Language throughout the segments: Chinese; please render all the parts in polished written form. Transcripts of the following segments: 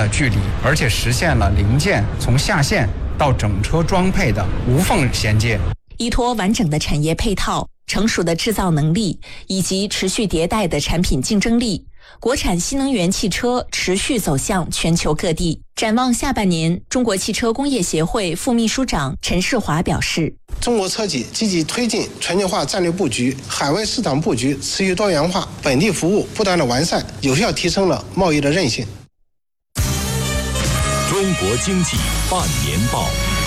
的距离，而且实现了零件从下线到整车装配的无缝衔接。 依托完整的产业配套、成熟的制造能力以及持续迭代的产品竞争力，国产新能源汽车持续走向全球各地。展望下半年，中国汽车工业协会副秘书长陈世华表示， 中国车企积极推进全球化战略布局，海外市场布局持续多元化，本地服务不断的完善，有效提升了贸易的韧性。 中国经济半年报。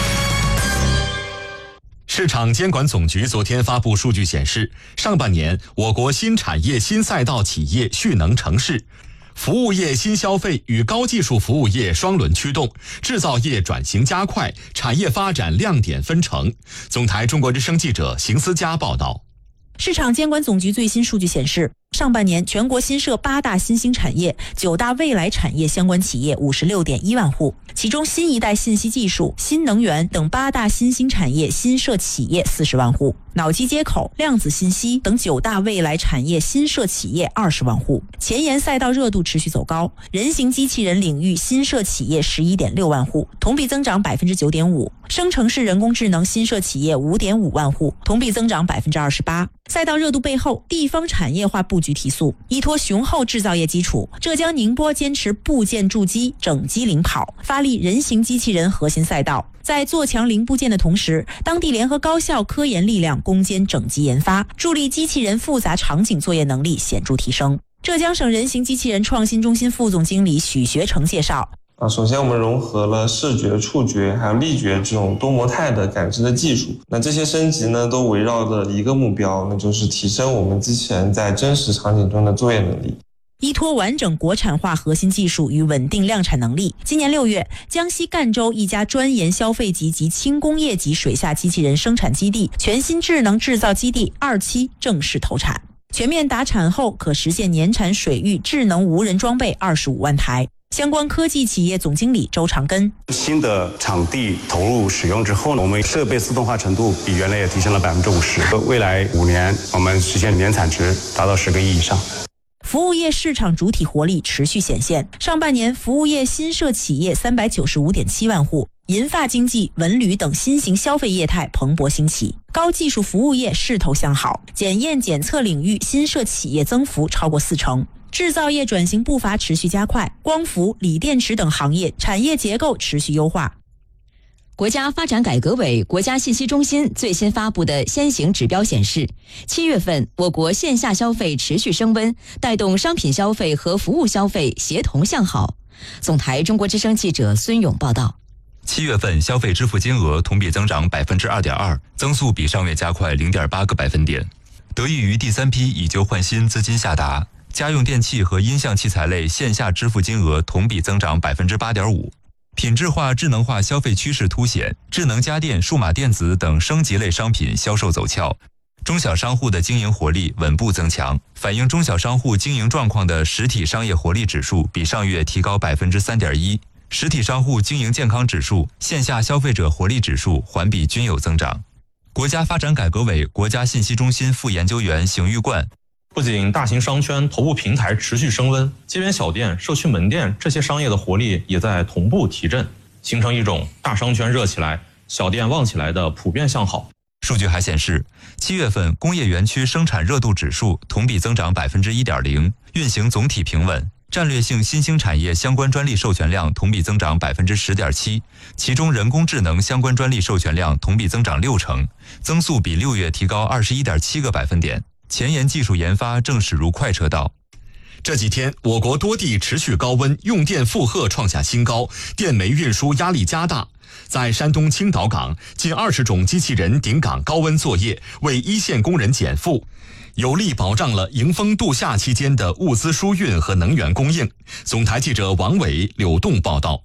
市场监管总局昨天发布数据显示，上半年我国新产业新赛道企业蓄能成市，服务业新消费与高技术服务业双轮驱动，制造业转型加快，产业发展亮点纷呈。总台中国之声记者邢思佳报道。 市场监管总局最新数据显示，上半年全国新设8大新兴产业、9大未来产业相关企业 56.1 万户，其中新一代信息技术、新能源等8大新兴产业新设企业40万户，脑机接口、量子信息等9大未来产业新设企业20万户。前沿赛道热度持续走高，人形机器人领域新设企业 11.6 万户，同比增长 9.5%， 生成式人工智能新设企业 5.5 万户，同比增长 28%。赛道热度背后，地方产业化布局提速，依托雄厚制造业基础，浙江宁波坚持部件筑基、整机领跑，发力人形机器人核心赛道。在做强零部件的同时，当地联合高校科研力量攻坚整机研发，助力机器人复杂场景作业能力显著提升。浙江省人形机器人创新中心副总经理许学成介绍， 首先我们融合了视觉、触觉还有力觉这种多模态的感知的技术，那这些升级呢都围绕着一个目标，那就是提升我们机器人在真实场景中的作业能力。 依托完整国产化核心技术与稳定量产能力，今年6月，江西赣州一家专研消费级及轻工业级水下机器人生产基地全新智能制造基地2期正式投产，全面达产后可实现年产水域智能无人装备25万台。相关科技企业总经理周长根， 新的场地投入使用之后呢，我们设备自动化程度比原来也提升了50%，未来5年我们实现年产值达到10个亿以上。 服务业市场主体活力持续显现，上半年服务业新设企业395.7万户，银发经济、文旅等新型消费业态蓬勃兴起，高技术服务业势头向好，检验检测领域新设企业增幅超过40%。制造业转型步伐持续加快，光伏、锂电池等行业产业结构持续优化。 国家发展改革委、国家信息中心最新发布的先行指标显示，7月份我国线下消费持续升温，带动商品消费和服务消费协同向好。总台中国之声记者孙勇报道。 7月份消费支付金额同比增长 2.2%， 增速比上月加快 0.8个百分点。得益于第3批以旧换新资金下达，家用电器和音像器材类线下支付金额同比增长 8.5%。品质化、智能化消费趋势凸显，智能家电、数码电子等升级类商品销售走俏。中小商户的经营活力稳步增强，反映中小商户经营状况的实体商业活力指数比上月提高 3.1%， 实体商户经营健康指数、线下消费者活力指数环比均有增长。国家发展改革委国家信息中心副研究员邢玉冠， 不仅大型商圈头部平台持续升温，街边小店、社区门店这些商业的活力也在同步提振，形成一种大商圈热起来、小店旺起来的普遍向好。 数据还显示，7月份工业园区生产热度指数同比增长 1.0%， 运行总体平稳。战略性新兴产业相关专利授权量同比增长 10.7%， 其中人工智能相关专利授权量同比增长60%，增速比6月提高 21.7个百分点。前沿技术研发正驶入快车道。这几天，我国多地持续高温，用电负荷创下新高，电煤运输压力加大。在山东青岛港，近20种机器人顶岗高温作业，为一线工人减负，有力保障了迎风度夏期间的物资输运和能源供应。总台记者王伟、柳栋报道。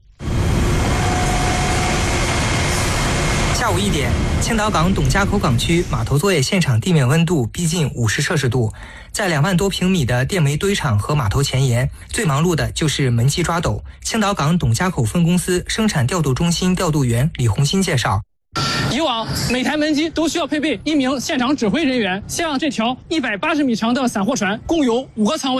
下午1点，青岛港董家口港区码头作业现场地面温度逼近50摄氏度，在2万多平米的电煤堆场和码头前沿，最忙碌的就是门机抓斗。青岛港董家口分公司生产调度中心调度员李红新介绍， 以往每台门机都需要配备1名现场指挥人员，像这条180米长的散货船，共有5个舱位。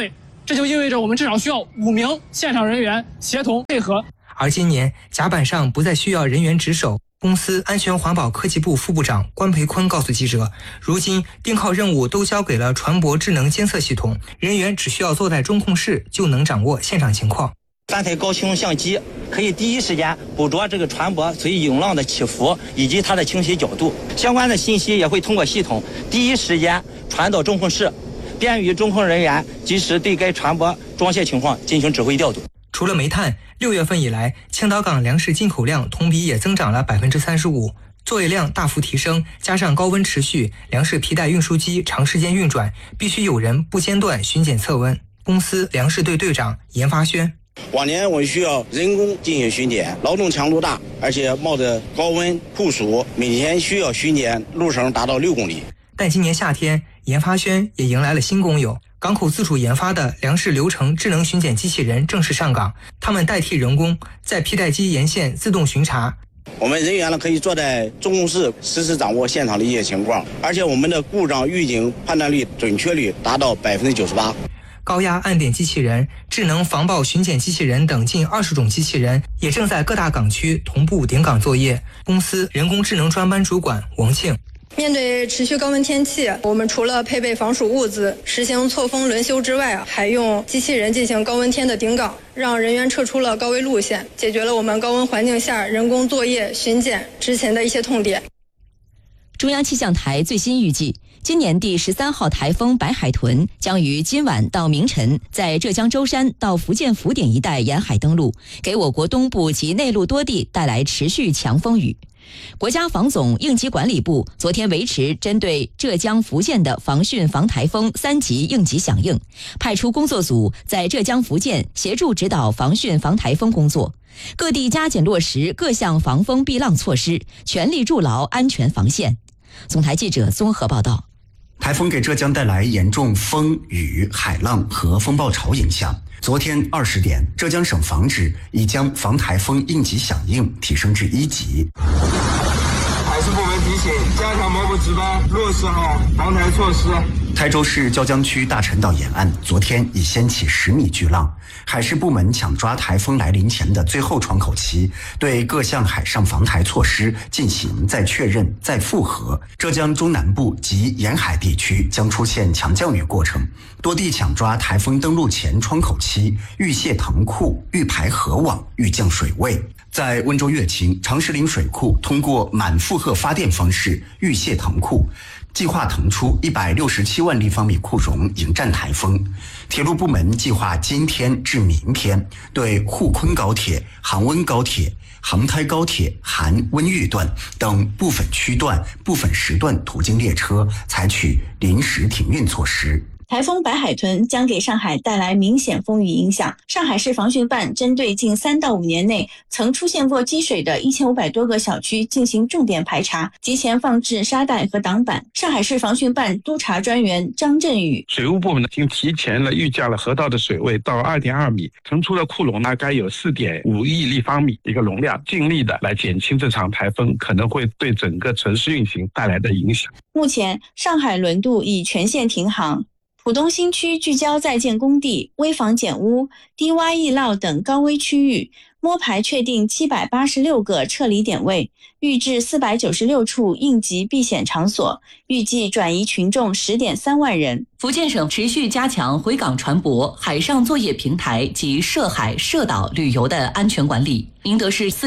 这就意味着我们至少需要5名现场人员协同配合。 而今年甲板上不再需要人员值守。公司安全环保科技部副部长关培坤告诉记者，如今定靠任务都交给了船舶智能监测系统，人员只需要坐在中控室就能掌握现场情况。 3台高清相机可以第一时间捕捉这个船舶随涌浪的起伏以及它的倾斜角度，相关的信息也会通过系统第一时间传到中控室，便于中控人员及时对该船舶装卸情况进行指挥调度。 除了煤炭，6月份以来，青岛港粮食进口量同比也增长了35%，作业量大幅提升，加上高温持续，粮食皮带运输机长时间运转，必须有人不间断巡检测温。公司粮食队队长严发轩： 往年我们需要人工进行巡检，劳动强度大，而且冒着高温酷暑，每天需要巡检路程达到6公里。 但今年夏天，严发轩也迎来了新工友。港口自主研发的粮食流程智能巡检机器人正式上岗，他们代替人工在皮带机沿线自动巡查。 我们人员呢可以坐在中控室实时掌握现场的一些情况，而且我们的故障预警判断率准确率达到98%。 高压按点机器人、智能防爆巡检机器人等近20种机器人也正在各大港区同步顶岗作业。公司人工智能专班主管王庆： 面对持续高温天气，我们除了配备防暑物资、实行错峰轮休之外，还用机器人进行高温天的顶岗，让人员撤出了高危路线，解决了我们高温环境下人工作业巡检执勤的一些痛点。 中央气象台最新预计，今年第13号台风白海豚将于今晚到明晨在浙江舟山到福建福鼎一带沿海登陆，给我国东部及内陆多地带来持续强风雨。国家防总应急管理部昨天维持针对浙江、福建的防汛防台风3级应急响应，派出工作组在浙江、福建协助指导防汛防台风工作，各地加紧落实各项防风避浪措施，全力筑牢安全防线。总台记者综合报道。 台风给浙江带来严重风雨、海浪和风暴潮影响。昨天20点，浙江省防指已将防台风应急响应提升至1级。 海事部门提醒，加强某部值班，落实好防台措施。 台州市椒江区大陈岛沿岸昨天已掀起10米巨浪，海事部门抢抓台风来临前的最后窗口期，对各项海上防台措施进行再确认、再复核。浙江中南部及沿海地区将出现强降雨过程，多地抢抓台风登陆前窗口期，预泄腾库、预排河网、预降水位。在温州乐清长石岭水库通过满负荷发电方式预泄腾库，计划腾出167万立方米库容迎战台风。铁路部门计划今天至明天对沪昆高铁、杭温高铁、杭开高铁含温豫段等部分区段、部分时段途经列车采取临时停运措施。 台风白海豚将给上海带来明显风雨影响。上海市防汛办针对近3到5年内曾出现过积水的1500多个小区进行重点排查，提前放置沙袋和挡板。上海市防汛办督查专员张振宇： 水务部门已经提前预价了河道的水位到2.2米，腾出的库容大概有4.5亿立方米一个容量，尽力的来减轻这场台风可能会对整个城市运行带来的影响。 目前上海轮渡已全线停航。浦东新区聚焦在建工地、危房减污、低洼易涝等高危区域，摸排确定786个撤离点位，预置496处应急避险场所，预计转移群众10.3万人。 福建省持续加强回港船舶、海上作业平台及涉海涉岛旅游的安全管理。宁德市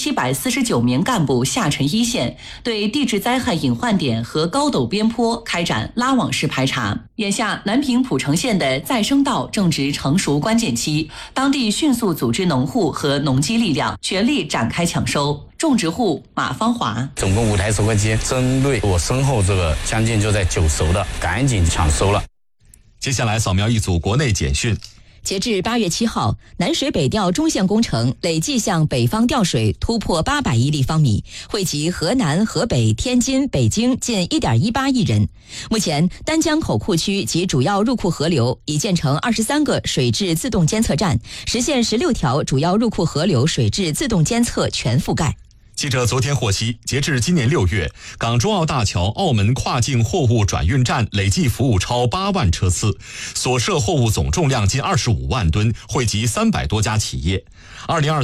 4749名干部下沉一线，对地质灾害隐患点和高陡边坡开展拉网式排查。眼下，南平蒲城县的再生稻正值成熟关键期，当地迅速组织农户和农机力量，全力展开抢收。种植户马芳华： 总共5台收割机，针对我身后这个将近就在9熟的，赶紧抢收了。 接下来扫描一组国内简讯。 截至8月7号，南水北调中线工程累计向北方调水突破800亿立方米，惠及河南、河北、天津、北京近1.18亿人。目前，丹江口库区及主要入库河流已建成23个水质自动监测站，实现16条主要入库河流水质自动监测全覆盖。 记者昨天获悉，截至今年6月，港珠澳大桥澳门跨境货物转运站累计服务超8万车次，所涉货物总重量近25万吨，惠及300多家企业。2024